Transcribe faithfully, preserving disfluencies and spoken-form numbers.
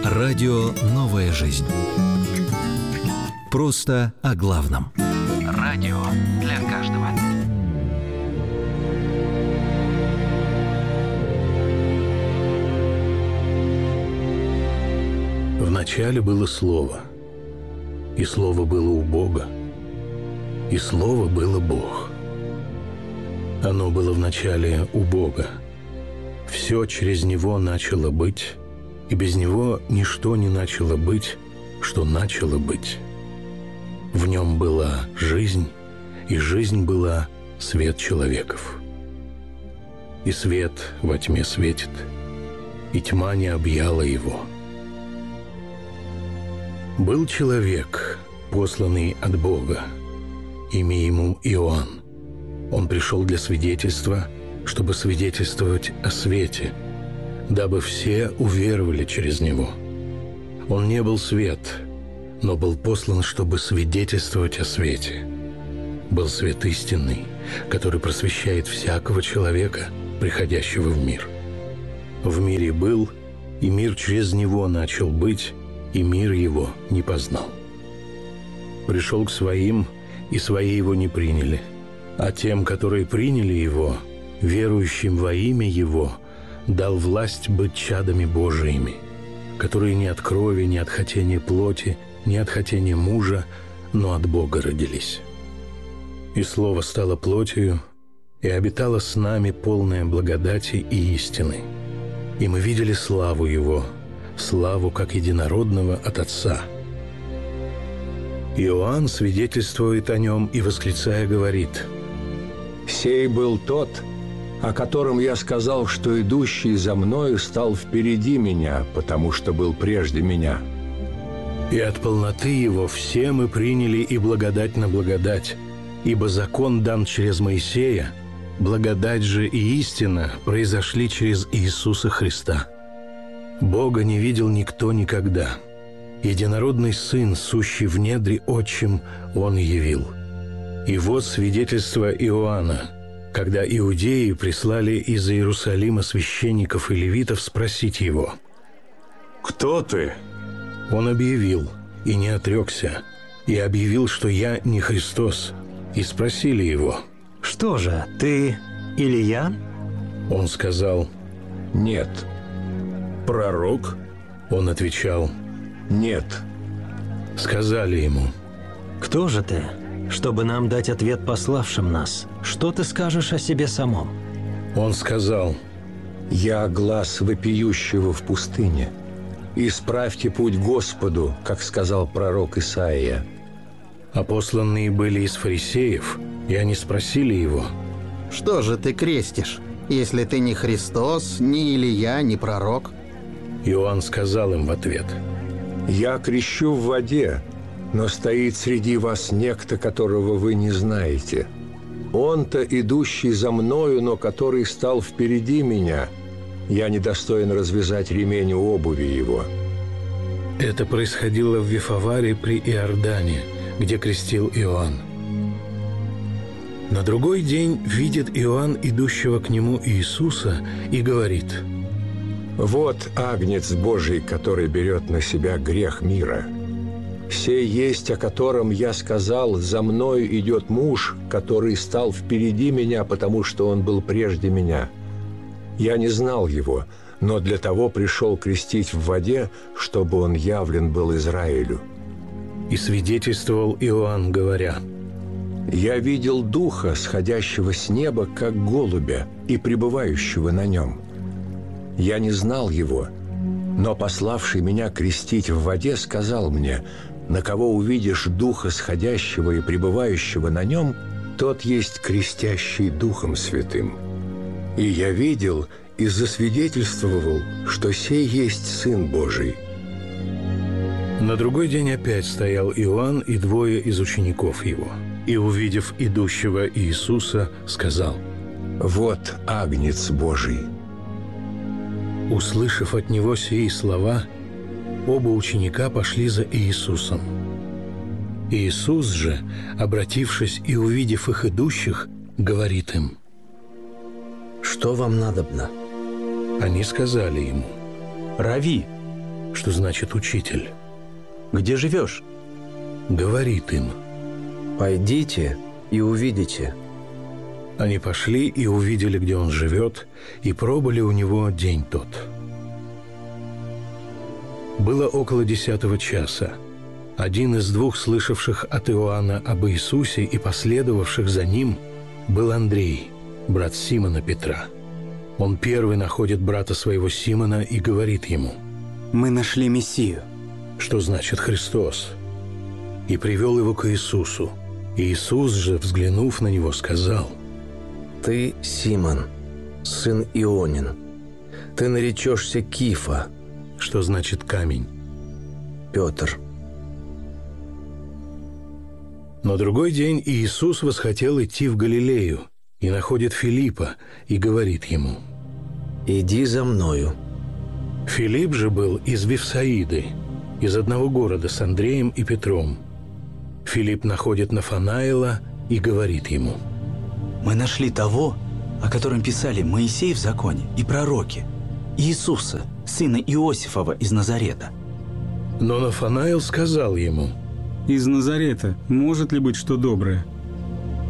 Радио «Новая жизнь». Просто о главном. Радио для каждого. Вначале было Слово, и Слово было у Бога, и Слово было Бог. Оно было вначале у Бога. Все через Него начало быть, и без Него ничто не начало быть, что начало быть. В Нем была жизнь, и жизнь была свет человеков. И свет во тьме светит, и тьма не объяла его. Был человек, посланный от Бога, имя ему Иоанн. Он пришел для свидетельства, чтобы свидетельствовать о свете, дабы все уверовали через него. Он не был свет, но был послан, чтобы свидетельствовать о свете. Был свет истинный, который просвещает всякого человека, приходящего в мир. В мире был, и мир через него начал быть, и мир его не познал. Пришел к своим, и свои его не приняли. А тем, которые приняли его, верующим во имя его, дал власть быть чадами Божиими, которые не от крови, не от хотения плоти, не от хотения мужа, но от Бога родились. И Слово стало плотью, и обитало с нами полное благодати и истины. И мы видели славу Его, славу как единородного от Отца. Иоанн свидетельствует о Нем и, восклицая, говорит: «Сей был тот, о котором я сказал, что идущий за мною стал впереди меня, потому что был прежде меня. И от полноты Его все мы приняли и благодать на благодать, ибо закон дан через Моисея, благодать же и истина произошли через Иисуса Христа. Бога не видел никто никогда. Единородный Сын, сущий в недре Отчим, Он явил. И вот свидетельство Иоанна, когда иудеи прислали из Иерусалима священников и левитов спросить Его: «Кто ты?» Он объявил, и не отрекся, и объявил, что я не Христос. И спросили Его: «Что же, ты Илия?» Он сказал: «Нет». «Пророк?» Он отвечал: «Нет». Сказали Ему: «Кто же ты, чтобы нам дать ответ пославшим нас? Что ты скажешь о себе самом?» Он сказал: «Я глас вопиющего в пустыне. Исправьте путь Господу, как сказал пророк Исаия». А посланные были из фарисеев, и они спросили Его: «Что же ты крестишь, если ты не Христос, ни Илия, ни пророк?» Иоанн сказал им в ответ: «Я крещу в воде, но стоит среди вас некто, которого вы не знаете. Он-то, идущий за мною, но который стал впереди меня. Я недостоин развязать ремень у обуви его». Это происходило в Вифаваре при Иордане, где крестил Иоанн. На другой день видит Иоанн идущего к нему Иисуса и говорит: «Вот Агнец Божий, который берет на себя грех мира. Сей есть, о котором я сказал: за мною идет муж, который стал впереди меня, потому что он был прежде меня. Я не знал его, но для того пришел крестить в воде, чтобы он явлен был Израилю». И свидетельствовал Иоанн, говоря: «Я видел Духа, сходящего с неба, как голубя, и пребывающего на нем. Я не знал его, но пославший меня крестить в воде сказал мне: на кого увидишь Духа сходящего и пребывающего на нем, тот есть крестящий Духом Святым. И я видел и засвидетельствовал, что сей есть Сын Божий». На другой день опять стоял Иоанн и двое из учеников его, и, увидев идущего Иисуса, сказал: «Вот Агнец Божий». Услышав от него сии слова, оба ученика пошли за Иисусом. Иисус же, обратившись и увидев их идущих, говорит им: «Что вам надобно?» Они сказали ему: «Рави». что значит «учитель». Где живешь? Говорит им. Пойдите и увидите. Они пошли и увидели, где он живет, и пробыли у него день тот. Было около десятого часа. Один из двух слышавших от Иоанна об Иисусе и последовавших за ним был Андрей, брат Симона Петра. Он первый находит брата своего Симона и говорит ему, Мы нашли Мессию. что значит «Христос», и привел его к Иисусу. Иисус же, взглянув на него, сказал, Ты, Симон, сын Ионин. Ты наречешься Кифа, что значит «камень». Петр. На другой день Иисус восхотел идти в Галилею и находит Филиппа и говорит ему. Иди за мною. Филипп же был из Вифсаиды, из одного города с Андреем и Петром. Филипп находит Нафанаила и говорит ему. Мы нашли того, о котором писали Моисей в законе и пророки, Иисуса, сына Иосифова из Назарета. Но Нафанаил сказал ему. Из Назарета может ли быть что доброе?